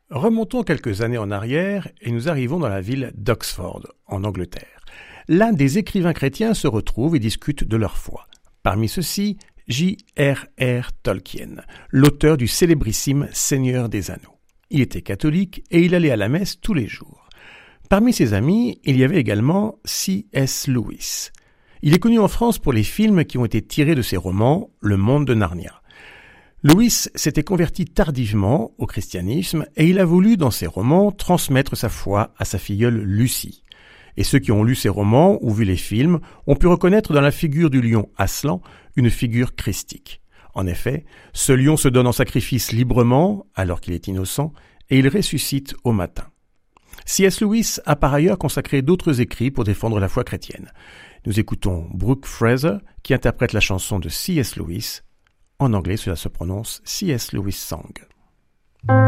Remontons quelques années en arrière et nous arrivons dans la ville d'Oxford, en Angleterre. Là, des écrivains chrétiens se retrouvent et discutent de leur foi. Parmi ceux-ci, J.R.R. Tolkien, l'auteur du célébrissime Seigneur des Anneaux. Il était catholique et il allait à la messe tous les jours. Parmi ses amis, il y avait également C.S. Lewis. Il est connu en France pour les films qui ont été tirés de ses romans « Le monde de Narnia ». Lewis s'était converti tardivement au christianisme et il a voulu, dans ses romans, transmettre sa foi à sa filleule Lucie. Et ceux qui ont lu ses romans ou vu les films ont pu reconnaître dans la figure du lion Aslan une figure christique. En effet, ce lion se donne en sacrifice librement, alors qu'il est innocent, et il ressuscite au matin. C.S. Lewis a par ailleurs consacré d'autres écrits pour défendre la foi chrétienne. Nous écoutons Brooke Fraser qui interprète la chanson de C.S. Lewis. En anglais, cela se prononce C.S. Lewis Song.